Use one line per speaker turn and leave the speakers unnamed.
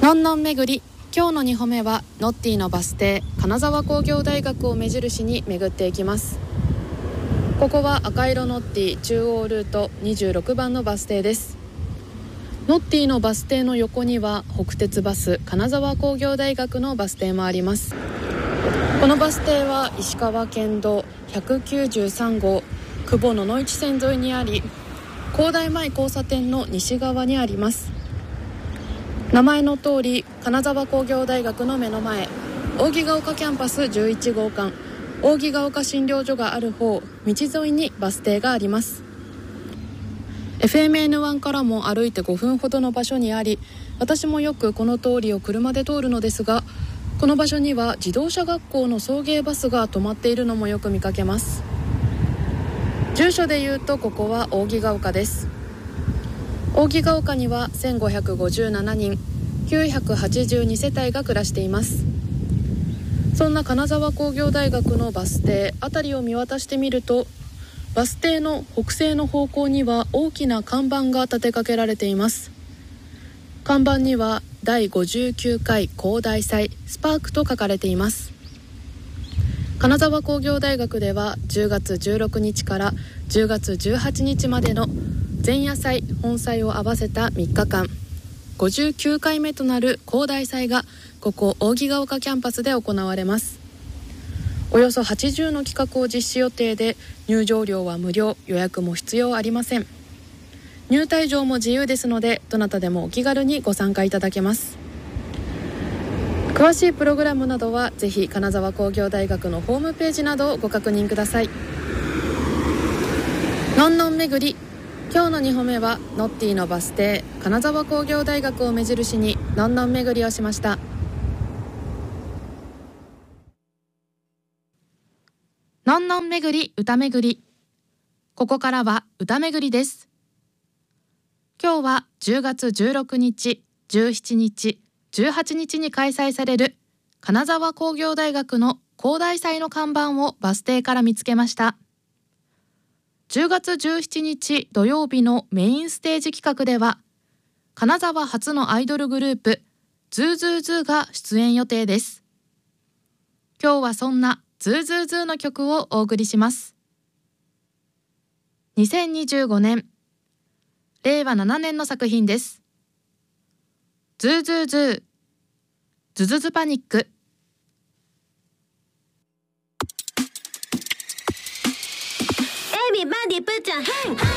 のんのん巡り、今日の2歩目はノッティのバス停金沢工業大学を目印に巡っていきます。ここは赤色ノッティ中央ルート26番のバス停です。ノッティのバス停の横には北鉄バス金沢工業大学のバス停もあります。このバス停は石川県道193号久保野々市線沿いにあり、工大前交差点の西側にあります。名前の通り金沢工業大学の目の前、扇ヶ丘キャンパス11号館扇ヶ丘診療所がある方道沿いにバス停があります。 FMN1 からも歩いて5分ほどの場所にあり、私もよくこの通りを車で通るのですが、この場所には自動車学校の送迎バスが止まっているのもよく見かけます。住所でいうとここは扇ヶ丘です。扇ヶ丘には1557人982世帯が暮らしています。そんな金沢工業大学のバス停辺りを見渡してみると、バス停の北西の方向には大きな看板が立てかけられています。看板には第59回工大祭スパークと書かれています。金沢工業大学では10月16日から10月18日までの前夜祭本祭を合わせた3日間、59回目となる工大祭がここ扇ヶ丘キャンパスで行われます。およそ80の企画を実施予定で、入場料は無料、予約も必要ありません。入退場も自由ですので、どなたでもお気軽にご参加いただけます。詳しいプログラムなどはぜひ金沢工業大学のホームページなどをご確認ください。のんのん巡り、今日の2歩目はノッティのバス停金沢工業大学を目印にのんのん巡りをしました。のんのん巡り歌巡り、ここからは歌巡りです。今日は10月16日、17日、18日に開催される金沢工業大学の工大祭の看板をバス停から見つけました。10月17日土曜日のメインステージ企画では、金沢初のアイドルグループズーズーズーが出演予定です。今日はそんなズーズーズーの曲をお送りします。2025年令和7年の作品です。ズーズーズー、ズズズパニック。
Everybody put your hands